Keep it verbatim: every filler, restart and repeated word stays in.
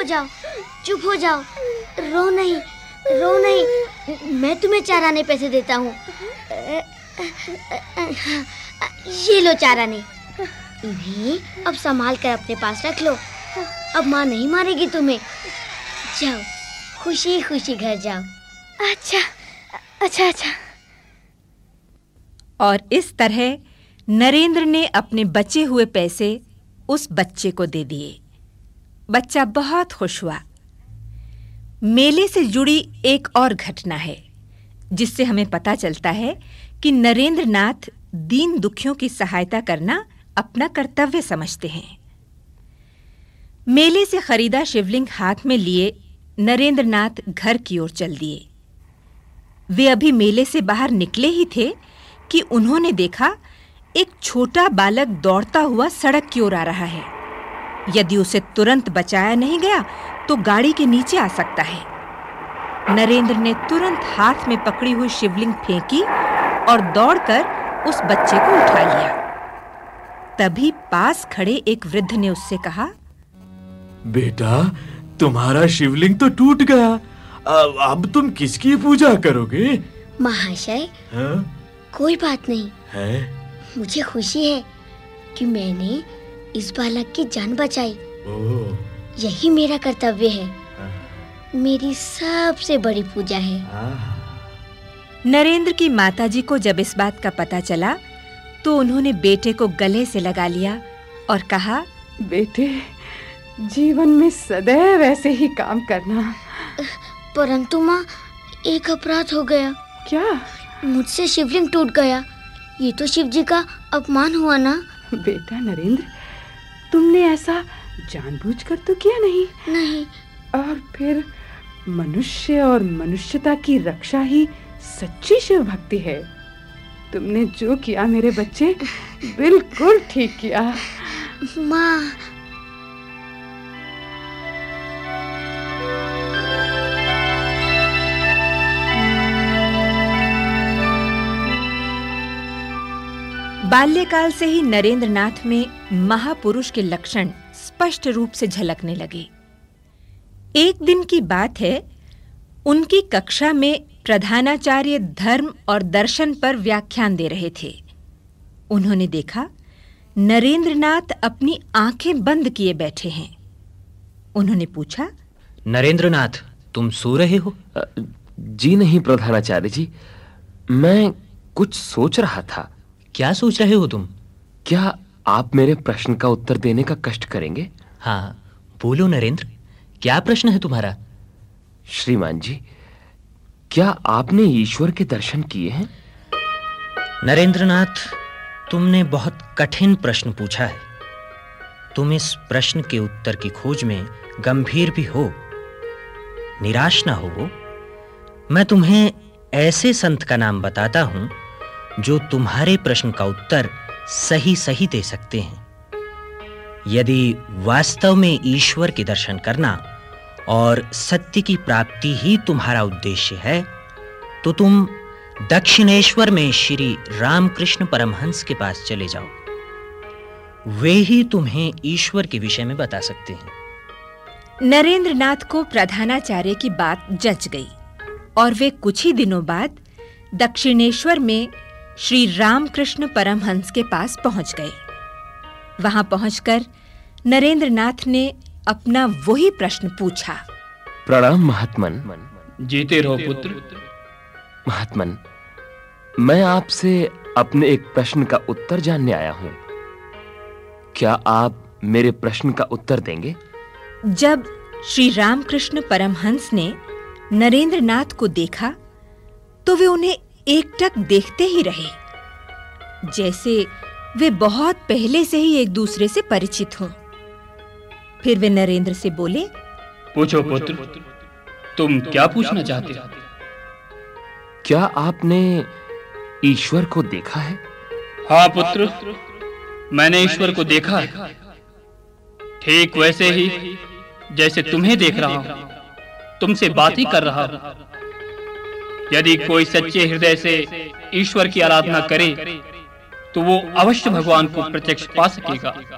हो जाओ, चुप हो जाओ, रो नहीं, रो नहीं, मैं तुम्हें चार आने पैसे देता हूँ। ये लो चार आने, इन्हें अब संभाल कर अपने पास रख लो। अब माँ नहीं मारेगी तुम्हें। जाओ, खुशी खुशी घर जाओ। अच्छा अच्छा अच्छा। और इस तरह नरेंद्र ने अपने बचे हुए पैसे उस बच्चे को दे दिए। बच्चा बहुत खुश हुआ। मेले से जुड़ी एक और घटना है जिससे हमें पता चलता है कि नरेंद्र नाथ दीन दुखियों की सहायता करना अपना कर्तव्य समझते हैं। मेले से खरीदा शिवलिंग हाथ में लिए नरेंद्र नाथ घर की ओर चल दिए। वे अभी मेले से बाहर निकले ही थे कि उन्होंने देखा एक छोटा बालक दौड़ता हुआ सड़क की ओर आ रहा है। यदि उसे तुरंत बचाया नहीं गया तो गाड़ी के नीचे आ सकता है। नरेंद्र ने तुरंत हाथ में पकड़ी हुई शिवलिंग फेंकी और दौड़कर उस बच्चे को उठा लिया। तभी पास खड़े एक वृद्ध ने उससे कहा, बेटा, तुम्हारा शिवलिंग तो टूट गया, अब तुम किसकी पूजा करोगे? महाशय, हाँ? कोई बात नहीं है? मुझे खुशी है कि मैंने इस बालक की जान बचाई। ओह, यही मेरा कर्तव्य है। हाँ। मेरी सबसे बड़ी पूजा है। हाँ। नरेंद्र की माताजी को जब इस बात का पता चला तो उन्होंने बेटे को गले से लगा लिया और कहा, बेटे, जीवन में सदैव ऐसे ही काम करना। परंतु माँ, एक अपराध हो गया। क्या? मुझसे शिवलिंग टूट गया। ये तो शिव जी का अपमान हुआ ना। बेटा नरेंद्र, तुमने ऐसा जानबूझकर तो किया नहीं। नहीं। और फिर मनुष्य और मनुष्यता की रक्षा ही सच्ची शिव भक्ति है। तुमने जो किया मेरे बच्चे, बिल्कुल ठीक किया। माँ, बाल्यकाल से ही नरेंद्र नाथ में महापुरुष के लक्षण स्पष्ट रूप से झलकने लगे। एक दिन की बात है, उनकी कक्षा में प्रधानाचार्य धर्म और दर्शन पर व्याख्यान दे रहे थे। उन्होंने देखा नरेंद्र नाथ अपनी आंखें बंद किए बैठे हैं। उन्होंने पूछा, नरेंद्र नाथ, तुम सो रहे हो? जी नहीं प्रधानाचार्य जी, मैं कुछ सोच रहा था। क्या सोच रहे हो तुम? क्या आप मेरे प्रश्न का उत्तर देने का कष्ट करेंगे? हाँ, बोलो नरेंद्र, क्या प्रश्न है तुम्हारा? श्रीमान जी, क्या आपने ईश्वर के दर्शन किए हैं? नरेंद्र नाथ, तुमने बहुत कठिन प्रश्न पूछा है। तुम इस प्रश्न के उत्तर की खोज में गंभीर भी हो। निराश ना हो। मैं तुम्हें ऐसे संत का नाम बताता हूं जो तुम्हारे प्रश्न का उत्तर सही सही दे सकते हैं। यदि वास्तव में ईश्वर के दर्शन करना और सत्य की प्राप्ति ही तुम्हारा उद्देश्य है तो तुम दक्षिणेश्वर में श्री रामकृष्ण परमहंस के पास चले जाओ। वे ही तुम्हें ईश्वर के विषय में बता सकते हैं। नरेंद्र नाथ को प्रधानाचार्य की बात जच गई और वे कुछ ही दिनों बाद दक्षिणेश्वर में श्री रामकृष्ण परमहंस के पास पहुंच गए। वहां पहुंचकर नरेंद्र नाथ ने अपना वही प्रश्न पूछा। प्रणाम महात्मन। जीते रहो पुत्र। महात्मन, मैं आपसे अपने एक प्रश्न का उत्तर जानने आया हूं। क्या आप मेरे प्रश्न का उत्तर देंगे? जब श्री रामकृष्ण परमहंस ने नरेंद्र नाथ को देखा तो वे उन्हें एकटक देखते ही रहे, जैसे वे बहुत पहले से ही एक दूसरे से परिचित हों। फिर वे नरेंद्र से बोले, पूछो पुत्र, तुम क्या पूछना चाहते हो? क्या आपने ईश्वर को देखा है? हाँ पुत्र, मैंने ईश्वर को देखा है, ठीक वैसे ही जैसे तुम्हें देख रहा हूं, तुमसे बात ही कर रहा हूं। यदि कोई सच्चे हृदय से ईश्वर की आराधना करे तो वो अवश्य भगवान को प्रत्यक्ष पा सकेगा।